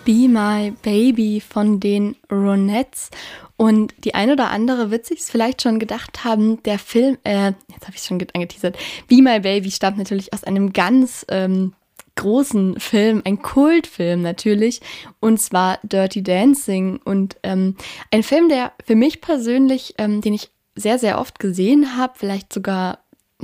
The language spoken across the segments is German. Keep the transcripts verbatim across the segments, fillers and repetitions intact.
Be My Baby von den Ronettes. Und die ein oder andere wird sich vielleicht schon gedacht haben, der Film, äh, jetzt habe ich schon angeteasert, Be My Baby stammt natürlich aus einem ganz ähm, großen Film, ein Kultfilm natürlich, und zwar Dirty Dancing. Und ähm, ein Film, der für mich persönlich, ähm, den ich sehr, sehr oft gesehen habe, vielleicht sogar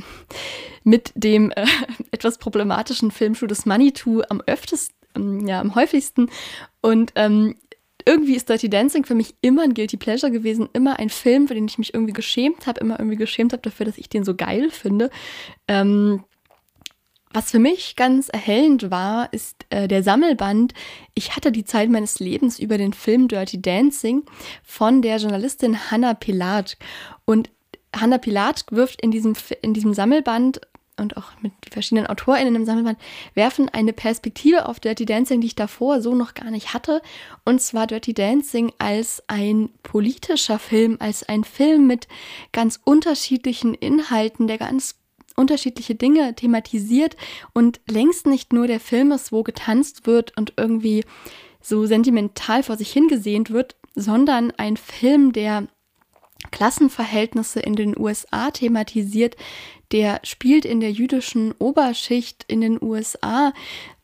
mit dem äh, etwas problematischen Film Through the Money Too am öftesten, ähm, ja, am häufigsten. Und ähm, irgendwie ist Dirty Dancing für mich immer ein Guilty Pleasure gewesen, immer ein Film, für den ich mich irgendwie geschämt habe, immer irgendwie geschämt habe dafür, dass ich den so geil finde. Ähm, was für mich ganz erhellend war, ist äh, der Sammelband Ich hatte die Zeit meines Lebens über den Film Dirty Dancing von der Journalistin Hannah Pilatsch. Und Hannah Pilatsch wirft in diesem, in diesem Sammelband und auch mit verschiedenen AutorInnen im Sammelband, werfen eine Perspektive auf Dirty Dancing, die ich davor so noch gar nicht hatte. Und zwar Dirty Dancing als ein politischer Film, als ein Film mit ganz unterschiedlichen Inhalten, der ganz unterschiedliche Dinge thematisiert und längst nicht nur der Film ist, wo getanzt wird und irgendwie so sentimental vor sich hingesehnt wird, sondern ein Film, der Klassenverhältnisse in den U S A thematisiert, der spielt in der jüdischen Oberschicht in den U S A.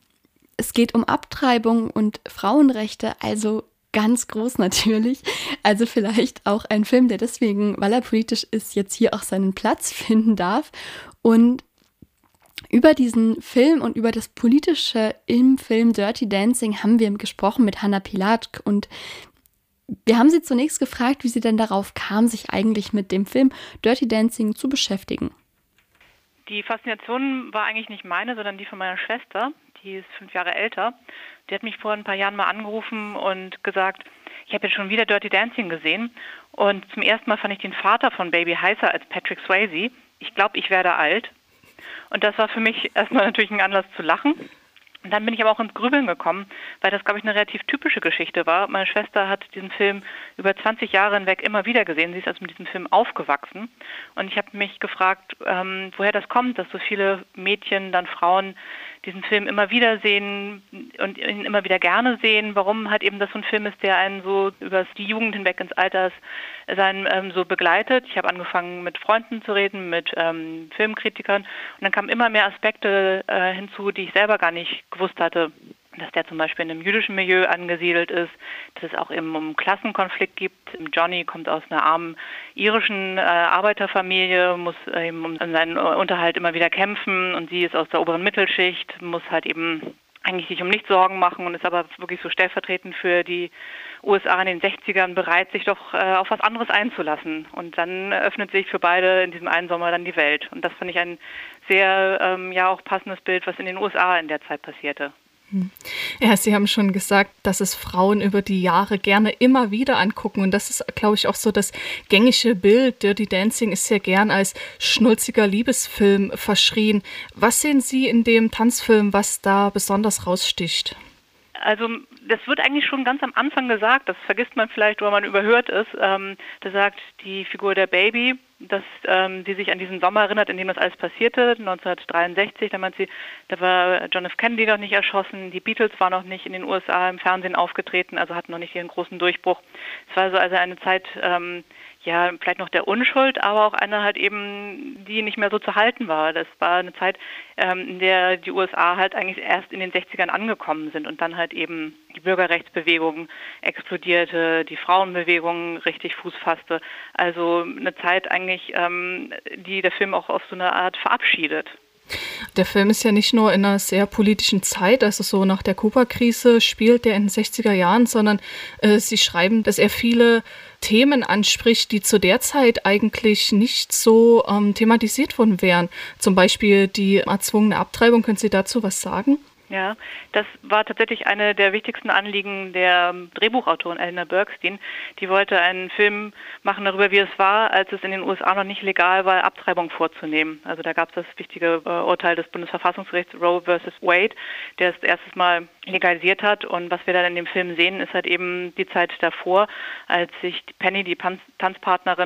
Es geht um Abtreibung und Frauenrechte, also ganz groß natürlich. Also vielleicht auch ein Film, der deswegen, weil er politisch ist, jetzt hier auch seinen Platz finden darf. Und über diesen Film und über das Politische im Film Dirty Dancing haben wir gesprochen mit Hannah Pilatsch. Und wir haben sie zunächst gefragt, wie sie denn darauf kam, sich eigentlich mit dem Film Dirty Dancing zu beschäftigen. Die Faszination war eigentlich nicht meine, sondern die von meiner Schwester. Die ist fünf Jahre älter. Die hat mich vor ein paar Jahren mal angerufen und gesagt, ich habe jetzt schon wieder Dirty Dancing gesehen. Und zum ersten Mal fand ich den Vater von Baby heißer als Patrick Swayze. Ich glaube, ich werde alt. Und das war für mich erstmal natürlich ein Anlass zu lachen. Und dann bin ich aber auch ins Grübeln gekommen, weil das, glaube ich, eine relativ typische Geschichte war. Meine Schwester hat diesen Film über zwanzig Jahre hinweg immer wieder gesehen. Sie ist also mit diesem Film aufgewachsen. Und ich habe mich gefragt, ähm, woher das kommt, dass so viele Mädchen, dann Frauen diesen Film immer wieder sehen und ihn immer wieder gerne sehen. Warum halt eben das so ein Film ist, der einen so über die Jugend hinweg ins Alter sein ähm, so begleitet. Ich habe angefangen mit Freunden zu reden, mit ähm, Filmkritikern und dann kamen immer mehr Aspekte äh, hinzu, die ich selber gar nicht gewusst hatte, dass der zum Beispiel in einem jüdischen Milieu angesiedelt ist, dass es auch eben um einen Klassenkonflikt gibt. Johnny kommt aus einer armen irischen äh, Arbeiterfamilie, muss eben um seinen Unterhalt immer wieder kämpfen und sie ist aus der oberen Mittelschicht, muss halt eben eigentlich sich um nichts Sorgen machen und ist aber wirklich so stellvertretend für die U S A in den sechzigern bereit, sich doch äh, auf was anderes einzulassen. Und dann öffnet sich für beide in diesem einen Sommer dann die Welt. Und das fand ich ein sehr, ähm, ja auch passendes Bild, was in den U S A in der Zeit passierte. Ja, Sie haben schon gesagt, dass es Frauen über die Jahre gerne immer wieder angucken. Und das ist, glaube ich, auch so das gängige Bild. Dirty Dancing ist sehr gern als schnulziger Liebesfilm verschrien. Was sehen Sie in dem Tanzfilm, was da besonders raussticht? Also das wird eigentlich schon ganz am Anfang gesagt, das vergisst man vielleicht, wenn man überhört ist. Ähm, da sagt die Figur der Baby, dass ähm, sie sich an diesen Sommer erinnert, in dem das alles passierte, neunzehnhundertdreiundsechzig. Da meint sie, da war John F. Kennedy noch nicht erschossen, die Beatles waren noch nicht in den U S A im Fernsehen aufgetreten, also hatten noch nicht ihren großen Durchbruch. Es war so also eine Zeit, ähm, ja, vielleicht noch der Unschuld, aber auch eine halt eben, die nicht mehr so zu halten war. Das war eine Zeit, ähm, in der die U S A halt eigentlich erst in den sechzigern angekommen sind und dann halt eben die Bürgerrechtsbewegung explodierte, die Frauenbewegung richtig Fuß fasste. Also eine Zeit eigentlich, ähm, die der Film auch auf so eine Art verabschiedet. Der Film ist ja nicht nur in einer sehr politischen Zeit, also so nach der Kuba-Krise spielt der in den sechziger Jahren, sondern äh, Sie schreiben, dass er viele Themen anspricht, die zu der Zeit eigentlich nicht so ähm, thematisiert worden wären. Zum Beispiel die erzwungene Abtreibung. Können Sie dazu was sagen? Ja, das war tatsächlich eine der wichtigsten Anliegen der Drehbuchautorin Eleanor Bergstein. Die wollte einen Film machen darüber, wie es war, als es in den U S A noch nicht legal war, Abtreibung vorzunehmen. Also da gab es das wichtige äh, Urteil des Bundesverfassungsgerichts Roe versus Wade, der es erstes Mal legalisiert hat. Und was wir dann in dem Film sehen, ist halt eben die Zeit davor, als sich Penny, die Tanz- Tanzpartnerin,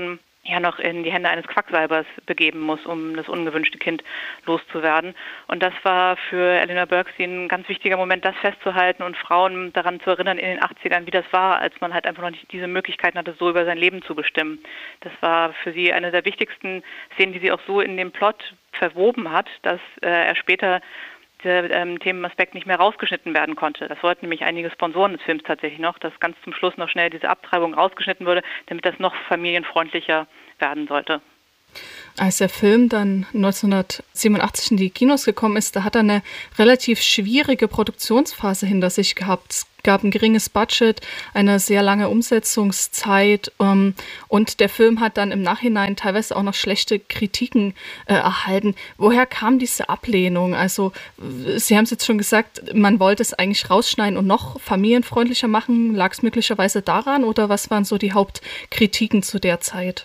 ja noch in die Hände eines Quacksalbers begeben muss, um das ungewünschte Kind loszuwerden. Und das war für Eleanor Bergstein ein ganz wichtiger Moment, das festzuhalten und Frauen daran zu erinnern in den achtzigern, wie das war, als man halt einfach noch nicht diese Möglichkeiten hatte, so über sein Leben zu bestimmen. Das war für sie eine der wichtigsten Szenen, die sie auch so in den Plot verwoben hat, dass äh, er später der ähm, Themenaspekt nicht mehr rausgeschnitten werden konnte. Das wollten nämlich einige Sponsoren des Films tatsächlich noch, dass ganz zum Schluss noch schnell diese Abtreibung rausgeschnitten würde, damit das noch familienfreundlicher werden sollte. Als der Film dann neunzehnhundertsiebenundachtzig in die Kinos gekommen ist, da hat er eine relativ schwierige Produktionsphase hinter sich gehabt. Es gab ein geringes Budget, eine sehr lange Umsetzungszeit ähm, und der Film hat dann im Nachhinein teilweise auch noch schlechte Kritiken äh, erhalten. Woher kam diese Ablehnung? Also Sie haben es jetzt schon gesagt, man wollte es eigentlich rausschneiden und noch familienfreundlicher machen. Lag es möglicherweise daran oder was waren so die Hauptkritiken zu der Zeit?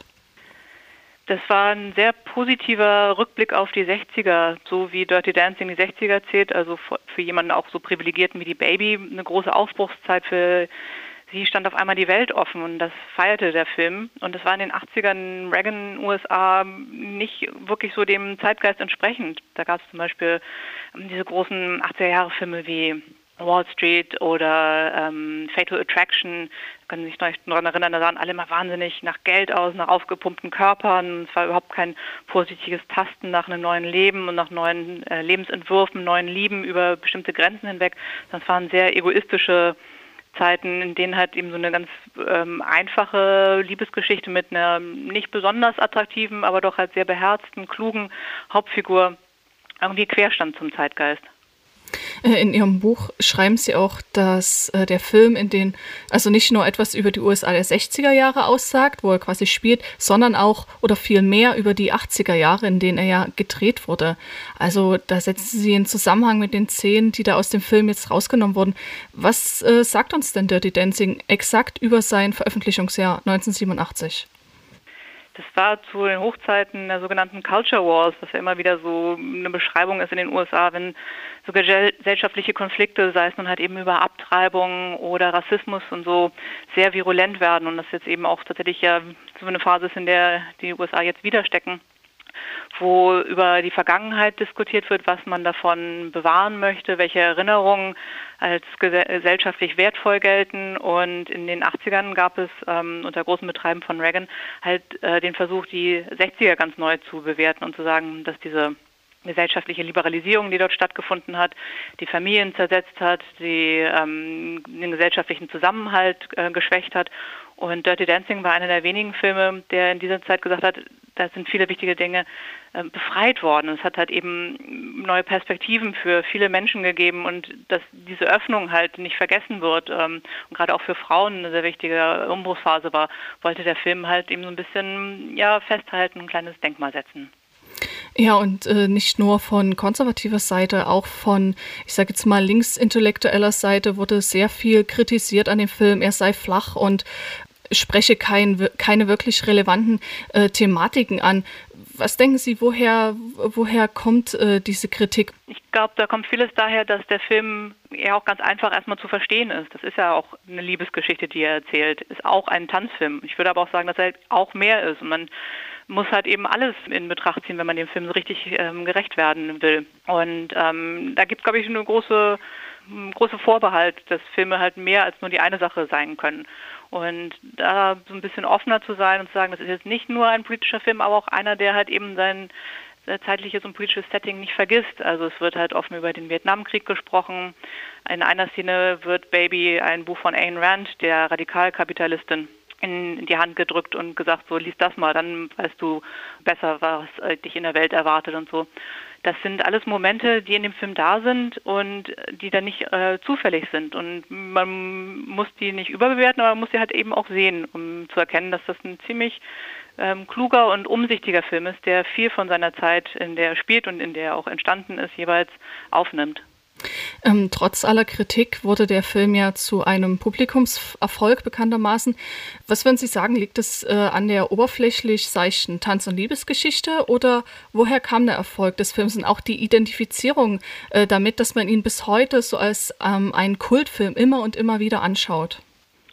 Das war ein sehr positiver Rückblick auf die sechziger, so wie Dirty Dancing die sechziger zählt, also für jemanden auch so Privilegierten wie die Baby, eine große Aufbruchszeit. Für sie stand auf einmal die Welt offen und das feierte der Film. Und das war in den achtzigern Reagan U S A nicht wirklich so dem Zeitgeist entsprechend. Da gab es zum Beispiel diese großen achtziger-Jahre-Filme wie Wall Street oder ähm, Fatal Attraction, können sich noch daran erinnern, da sahen alle immer wahnsinnig nach Geld aus, nach aufgepumpten Körpern. Es war überhaupt kein positives Tasten nach einem neuen Leben und nach neuen äh, Lebensentwürfen, neuen Lieben über bestimmte Grenzen hinweg. Das waren sehr egoistische Zeiten, in denen halt eben so eine ganz ähm, einfache Liebesgeschichte mit einer nicht besonders attraktiven, aber doch halt sehr beherzten, klugen Hauptfigur irgendwie querstand zum Zeitgeist. In Ihrem Buch schreiben Sie auch, dass äh, der Film in den, also nicht nur etwas über die U S A der sechziger Jahre aussagt, wo er quasi spielt, sondern auch oder viel mehr über die achtziger Jahre, in denen er ja gedreht wurde. Also da setzen Sie in Zusammenhang mit den Szenen, die da aus dem Film jetzt rausgenommen wurden. Was äh, sagt uns denn Dirty Dancing exakt über sein Veröffentlichungsjahr neunzehnhundertsiebenundachtzig? Das war zu den Hochzeiten der sogenannten Culture Wars, was ja immer wieder so eine Beschreibung ist in den U S A, wenn so gesellschaftliche Konflikte, sei es nun halt eben über Abtreibung oder Rassismus und so, sehr virulent werden und das jetzt eben auch tatsächlich ja so eine Phase ist, in der die U S A jetzt wieder stecken, wo über die Vergangenheit diskutiert wird, was man davon bewahren möchte, welche Erinnerungen als gesellschaftlich wertvoll gelten. Und in den achtzigern gab es ähm, unter großem Betreiben von Reagan halt äh, den Versuch, die sechziger ganz neu zu bewerten und zu sagen, dass diese gesellschaftliche Liberalisierung, die dort stattgefunden hat, die Familien zersetzt hat, die ähm, den gesellschaftlichen Zusammenhalt äh, geschwächt hat. Und Dirty Dancing war einer der wenigen Filme, der in dieser Zeit gesagt hat, da sind viele wichtige Dinge äh, befreit worden. Es hat halt eben neue Perspektiven für viele Menschen gegeben und dass diese Öffnung halt nicht vergessen wird ähm, und gerade auch für Frauen eine sehr wichtige Umbruchsphase war, wollte der Film halt eben so ein bisschen ja, festhalten, ein kleines Denkmal setzen. Ja, und äh, nicht nur von konservativer Seite, auch von, ich sage jetzt mal, linksintellektueller Seite wurde sehr viel kritisiert an dem Film. Er sei flach und spreche kein, keine wirklich relevanten äh, Thematiken an. Was denken Sie, woher, woher kommt äh, diese Kritik? Ich glaube, da kommt vieles daher, dass der Film ja auch ganz einfach erstmal zu verstehen ist. Das ist ja auch eine Liebesgeschichte, die er erzählt. Ist auch ein Tanzfilm. Ich würde aber auch sagen, dass er auch mehr ist. Und man muss halt eben alles in Betracht ziehen, wenn man dem Film so richtig ähm, gerecht werden will. Und ähm, da gibt es, glaube ich, eine große, große Vorbehalt, dass Filme halt mehr als nur die eine Sache sein können. Und da so ein bisschen offener zu sein und zu sagen, das ist jetzt nicht nur ein politischer Film, aber auch einer, der halt eben sein zeitliches und politisches Setting nicht vergisst. Also es wird halt offen über den Vietnamkrieg gesprochen. In einer Szene wird Baby ein Buch von Ayn Rand, der Radikalkapitalistin, in die Hand gedrückt und gesagt, so lies das mal, dann weißt du besser, was dich in der Welt erwartet und so. Das sind alles Momente, die in dem Film da sind und die dann nicht äh, zufällig sind. Und man muss die nicht überbewerten, aber man muss sie halt eben auch sehen, um zu erkennen, dass das ein ziemlich ähm, kluger und umsichtiger Film ist, der viel von seiner Zeit, in der er spielt und in der er auch entstanden ist, jeweils aufnimmt. Ähm, trotz aller Kritik wurde der Film ja zu einem Publikumserfolg bekanntermaßen. Was würden Sie sagen, liegt es äh, an der oberflächlich seichten Tanz- und Liebesgeschichte oder woher kam der Erfolg des Films und auch die Identifizierung äh, damit, dass man ihn bis heute so als ähm, einen Kultfilm immer und immer wieder anschaut?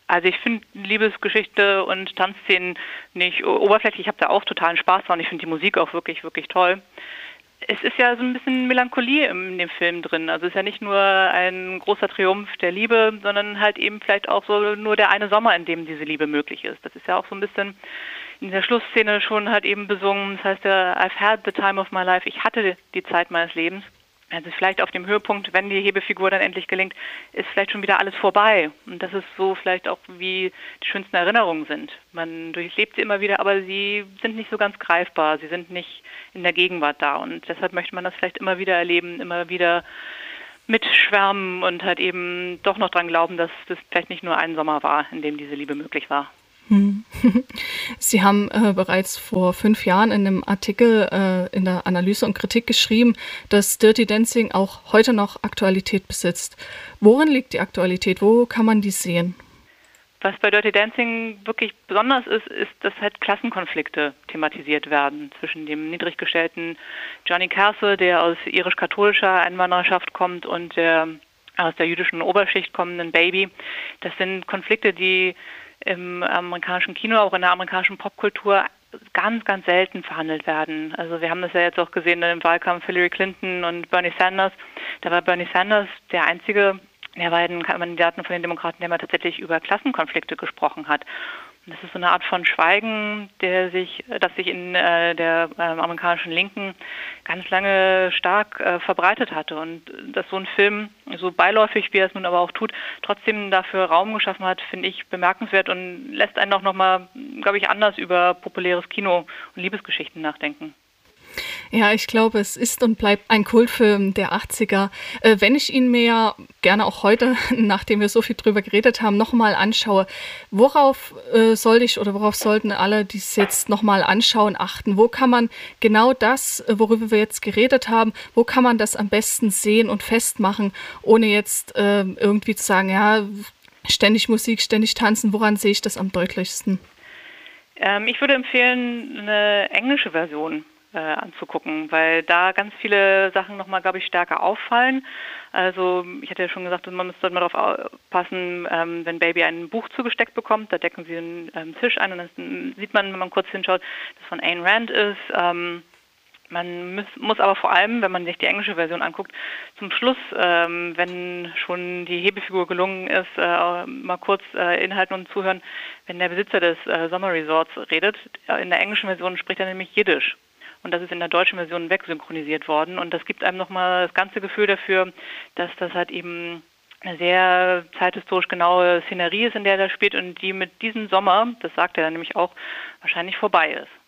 Also ich finde Liebesgeschichte und Tanzszenen nicht oberflächlich. Ich habe da auch totalen Spaß dran. Ich finde die Musik auch wirklich, wirklich toll. Es ist ja so ein bisschen Melancholie in dem Film drin. Also es ist ja nicht nur ein großer Triumph der Liebe, sondern halt eben vielleicht auch so nur der eine Sommer, in dem diese Liebe möglich ist. Das ist ja auch so ein bisschen in der Schlussszene schon halt eben besungen. Das heißt ja, I've had the time of my life. Ich hatte die Zeit meines Lebens. Also vielleicht auf dem Höhepunkt, wenn die Hebefigur dann endlich gelingt, ist vielleicht schon wieder alles vorbei. Und das ist so vielleicht auch, wie die schönsten Erinnerungen sind. Man durchlebt sie immer wieder, aber sie sind nicht so ganz greifbar. Sie sind nicht in der Gegenwart da. Und deshalb möchte man das vielleicht immer wieder erleben, immer wieder mitschwärmen und halt eben doch noch dran glauben, dass das vielleicht nicht nur ein Sommer war, in dem diese Liebe möglich war. Sie haben äh, bereits vor fünf Jahren in einem Artikel äh, in der Analyse und Kritik geschrieben, dass Dirty Dancing auch heute noch Aktualität besitzt. Worin liegt die Aktualität? Wo kann man die sehen? Was bei Dirty Dancing wirklich besonders ist, ist, dass halt Klassenkonflikte thematisiert werden zwischen dem niedriggestellten Johnny Castle, der aus irisch-katholischer Einwanderschaft kommt, und der aus der jüdischen Oberschicht kommenden Baby. Das sind Konflikte, die im amerikanischen Kino, auch in der amerikanischen Popkultur ganz, ganz selten verhandelt werden. Also wir haben das ja jetzt auch gesehen im Wahlkampf Hillary Clinton und Bernie Sanders. Da war Bernie Sanders der einzige der beiden Kandidaten von den Demokraten, der mal tatsächlich über Klassenkonflikte gesprochen hat. Und das ist so eine Art von Schweigen, der sich, das sich in äh, der äh, amerikanischen Linken ganz lange stark äh, verbreitet hatte. Und dass so ein Film, so beiläufig wie er es nun aber auch tut, trotzdem dafür Raum geschaffen hat, finde ich bemerkenswert und lässt einen auch nochmal, glaube ich, anders über populäres Kino und Liebesgeschichten nachdenken. Ja, ich glaube, es ist und bleibt ein Kultfilm der achtziger. Äh, wenn ich ihn mir ja gerne auch heute, nachdem wir so viel drüber geredet haben, nochmal anschaue, worauf äh, soll ich oder worauf sollten alle, die es jetzt nochmal anschauen, achten? Wo kann man genau das, worüber wir jetzt geredet haben, wo kann man das am besten sehen und festmachen, ohne jetzt äh, irgendwie zu sagen, ja, ständig Musik, ständig tanzen, woran sehe ich das am deutlichsten? Ähm, ich würde empfehlen, eine englische Version Äh, anzugucken, weil da ganz viele Sachen nochmal, glaube ich, stärker auffallen. Also ich hatte ja schon gesagt, man müsste mal darauf aufpassen, ähm, wenn Baby ein Buch zugesteckt bekommt, da decken sie einen ähm, Tisch ein und dann sieht man, wenn man kurz hinschaut, dass von Ayn Rand ist. Ähm, man muss, muss aber vor allem, wenn man sich die englische Version anguckt, zum Schluss, ähm, wenn schon die Hebefigur gelungen ist, äh, mal kurz äh, inhalten und zuhören, wenn der Besitzer des äh, Sommerresorts redet. In der englischen Version spricht er nämlich Jiddisch. Und das ist in der deutschen Version wegsynchronisiert worden. Und das gibt einem nochmal das ganze Gefühl dafür, dass das halt eben eine sehr zeithistorisch genaue Szenerie ist, in der er spielt und die mit diesem Sommer, das sagt er dann nämlich auch, wahrscheinlich vorbei ist.